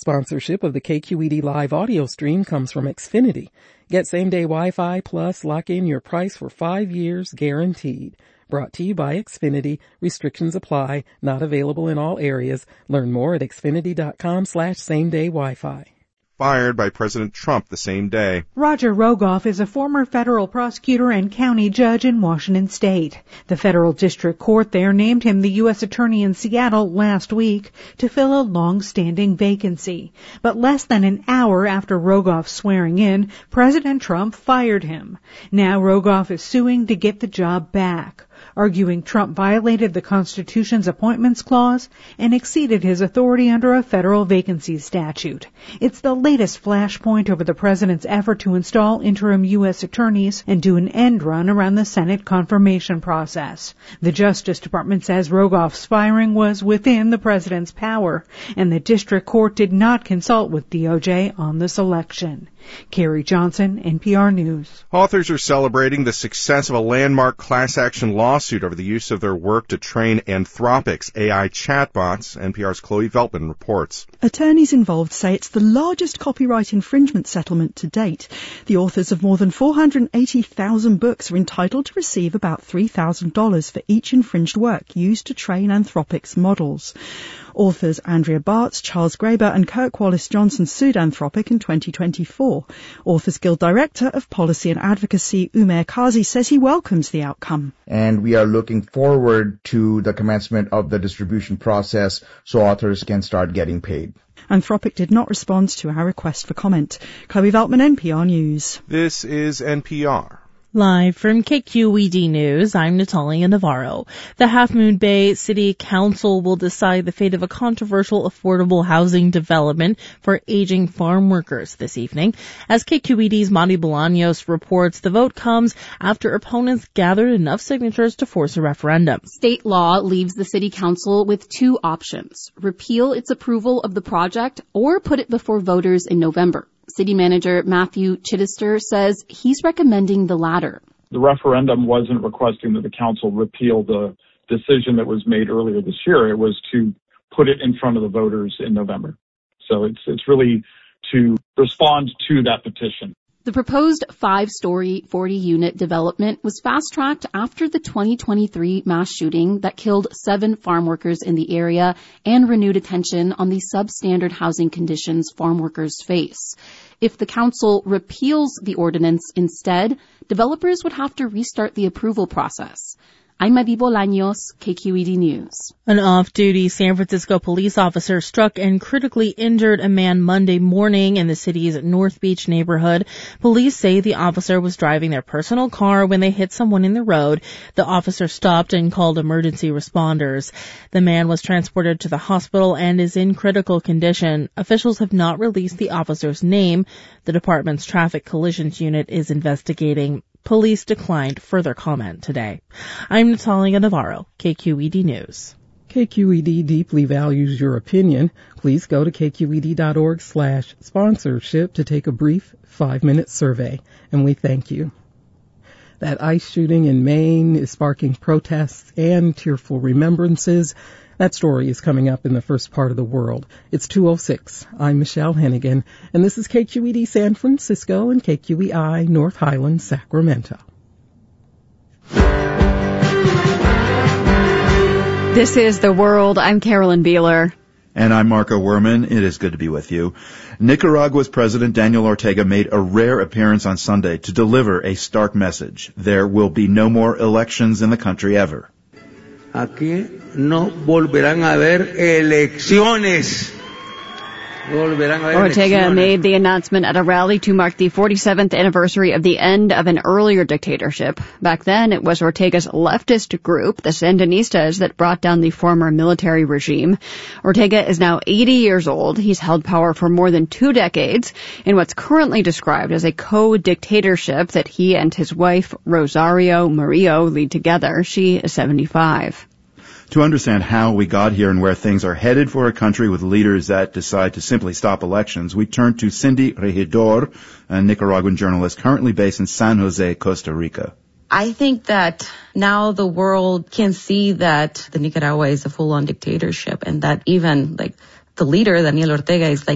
Sponsorship of the KQED live audio stream comes from Xfinity. Get same-day Wi-Fi plus lock in your price for 5 years guaranteed. Brought to you by Xfinity. Restrictions apply. Not available in all areas. Learn more at xfinity.com/same-day Wi-Fi. Fired by President Trump the same day. Roger Rogoff is a former federal prosecutor and county judge in Washington State. The federal district court there named him the U.S. attorney in Seattle last week to fill a long-standing vacancy. But less than an hour after Rogoff's swearing in, President Trump fired him. Now Rogoff is suing to get the job back, arguing Trump violated the Constitution's Appointments Clause and exceeded his authority under a federal vacancies statute. It's the latest flashpoint over the president's effort to install interim U.S. attorneys and do an end run around the Senate confirmation process. The Justice Department says Rogoff's firing was within the president's power, and the district court did not consult with DOJ on the selection. Carrie Johnson, NPR News. Authors are celebrating the success of a landmark class action lawsuit over the use of their work to train Anthropic's AI chatbots. NPR's Chloe Veltman reports. Attorneys involved say it's the largest copyright infringement settlement to date. The authors of more than 480,000 books are entitled to receive about $3,000 for each infringed work used to train Anthropic's models. Authors Andrea Bartz, Charles Graeber and Kirk Wallace Johnson sued Anthropic in 2024. Authors Guild Director of Policy and Advocacy Umair Kazi says he welcomes the outcome. And we are looking forward to the commencement of the distribution process so authors can start getting paid. Anthropic did not respond to our request for comment. Chloe Veltman, NPR News. This is NPR. Live from KQED News, I'm Natalia Navarro. The Half Moon Bay City Council will decide the fate of a controversial affordable housing development for aging farm workers this evening. As KQED's Monty Bolaños reports, the vote comes after opponents gathered enough signatures to force a referendum. State law leaves the City Council with two options: repeal its approval of the project or put it before voters in November. City Manager Matthew Chittister says he's recommending the latter. The referendum wasn't requesting that the council repeal the decision that was made earlier this year. It was to put it in front of the voters in November. So it's really to respond to that petition. The proposed 5-story, 40-unit development was fast-tracked after the 2023 mass shooting that killed 7 farm workers in the area and renewed attention on the substandard housing conditions farm workers face. If the council repeals the ordinance instead, developers would have to restart the approval process. I'm Monty Bolaños, KQED News. An off-duty San Francisco police officer struck and critically injured a man Monday morning in the city's North Beach neighborhood. Police say the officer was driving their personal car when they hit someone in the road. The officer stopped and called emergency responders. The man was transported to the hospital and is in critical condition. Officials have not released the officer's name. The department's traffic collisions unit is investigating. Police declined further comment today. I'm Natalia Navarro, KQED News. KQED deeply values your opinion. Please go to kqed.org/sponsorship to take a brief 5-minute survey, and we thank you. That ICE shooting in Maine is sparking protests and tearful remembrances. That story is coming up in the first part of the world. It's 2:06. I'm Michelle Hennigan, and this is KQED San Francisco and KQEI North Highlands, Sacramento. This is The World. I'm Carolyn Beeler. And I'm Marco Werman. It is good to be with you. Nicaragua's President Daniel Ortega made a rare appearance on Sunday to deliver a stark message. There will be no more elections in the country ever. Aquí no volverán a haber elecciones. Ortega made the announcement at a rally to mark the 47th anniversary of the end of an earlier dictatorship. Back then, it was Ortega's leftist group, the Sandinistas, that brought down the former military regime. Ortega is now 80 years old. He's held power for more than 2 decades in what's currently described as a co-dictatorship that he and his wife, Rosario Murillo, lead together. She is 75. To understand how we got here and where things are headed for a country with leaders that decide to simply stop elections, we turn to Cindy Regidor, a Nicaraguan journalist currently based in San Jose, Costa Rica. I think that now the world can see that the Nicaragua is a full-on dictatorship and that even the leader, Daniel Ortega, is